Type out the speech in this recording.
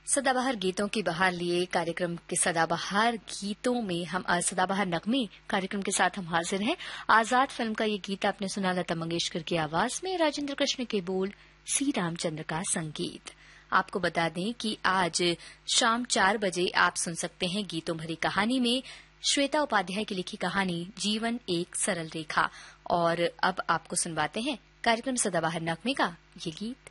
सदाबहार गीतों की बहार लिए कार्यक्रम के सदाबहार गीतों में हम सदाबहार नगमे कार्यक्रम के साथ हम हाजिर हैं। आजाद फिल्म का ये गीत आपने सुना लता मंगेशकर की आवाज में, राजेंद्र कृष्ण के बोल, सी रामचंद्र का संगीत। आपको बता दें कि आज शाम 4 बजे आप सुन सकते हैं गीतों भरी कहानी में श्वेता उपाध्याय की लिखी कहानी जीवन एक सरल रेखा। और अब आपको सुनवाते हैं कार्यक्रम सदाबहार नगमे का ये गीत।